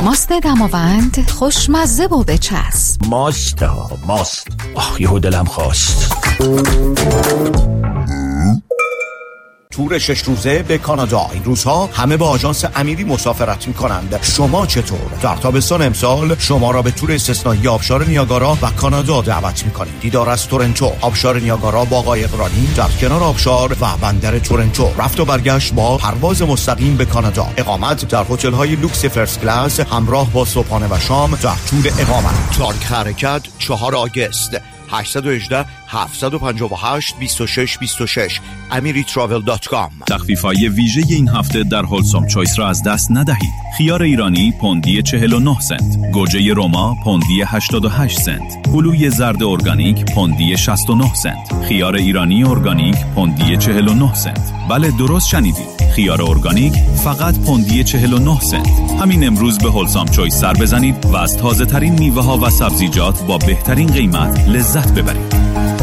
ماست دماوند خوشمزه و بچسب. ماست. یهو دلم خواست. تور 6 روزه به کانادا. این روزها همه با آژانس امیری مسافرت می‌کنند. شما چطور؟ در تابستان امسال شما را به تور استثنایی آبشار نیاگارا و کانادا دعوت می‌کنیم. دیدار از تورنتو، آبشار نیاگارا با آقای اقرانی در کنار آبشار و بندر تورنتو. رفت و برگشت با پرواز مستقیم به کانادا. اقامت در هتل‌های لوکس فرست کلاس همراه با صبحانه و شام در تور اقامت. تاریخ حرکت 4 آگوست. 818 758 2626 amiritravel.com. تخفیف‌های ویژه این هفته در هولسوم چویس را از دست ندهید. خیار ایرانی پوندی 49 سنت، گوجه روما پوندی 88 سنت، هلوی زرد ارگانیک پوندی 69 سنت، خیار ایرانی ارگانیک پوندی 49 سنت. بله درست شنیدید، خیار ارگانیک فقط پوندی 49 سنت. همین امروز به هولسوم چویس سر بزنید و از تازه ترین میوه ها و سبزیجات با بهترین قیمت لذت ببرید.